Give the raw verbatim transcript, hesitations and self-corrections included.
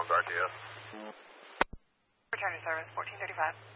R T S. Return to service, fourteen thirty-five.